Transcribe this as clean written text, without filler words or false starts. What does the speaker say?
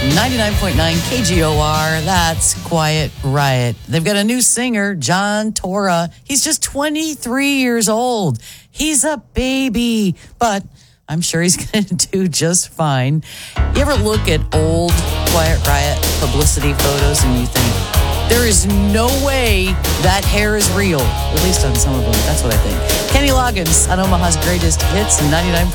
99.9 KGOR, that's Quiet Riot. They've got a new singer, John Tora. He's just 23 years old. He's a baby, but I'm sure he's going to do just fine. You ever look at old Quiet Riot publicity photos and you think, there is no way that hair is real, at least on some of them. That's what I think. Kenny Loggins on Omaha's Greatest Hits, 99.9